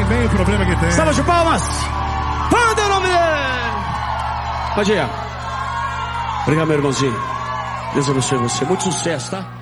bem o problema que tem. Salva de palmas. Manda o nome dele. Pode ir. Obrigado, meu irmãozinho. Deus abençoe você. Muito sucesso, tá?